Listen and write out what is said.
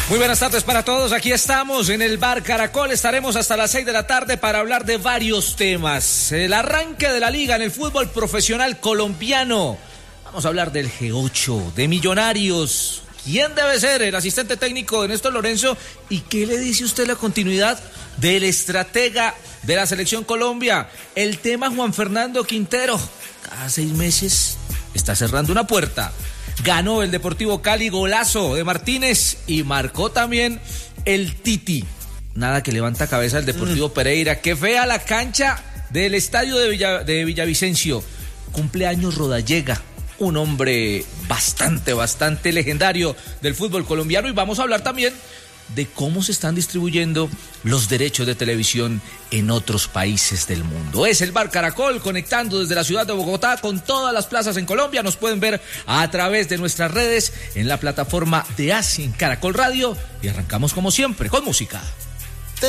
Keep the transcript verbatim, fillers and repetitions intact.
Muy buenas tardes para todos, aquí estamos en el Bar Caracol, estaremos hasta las seis de la tarde para hablar de varios temas. El arranque de la liga en el fútbol profesional colombiano, vamos a hablar del G ocho, de Millonarios, quién debe ser el asistente técnico de Néstor Lorenzo y qué le dice usted la continuidad del estratega de la Selección Colombia, el tema Juan Fernando Quintero, cada seis meses está cerrando una puerta. Ganó el Deportivo Cali, golazo de Martínez y marcó también el Titi. Nada que levanta cabeza el Deportivo mm. Pereira. Qué fea la cancha del estadio de, Villa, de Villavicencio. Cumpleaños Rodallega, un hombre bastante, bastante legendario del fútbol colombiano. Y vamos a hablar también de cómo se están distribuyendo los derechos de televisión en otros países del mundo. Es el Bar Caracol, conectando desde la ciudad de Bogotá con todas las plazas en Colombia. Nos pueden ver a través de nuestras redes en la plataforma de Asin Caracol Radio y arrancamos como siempre con música.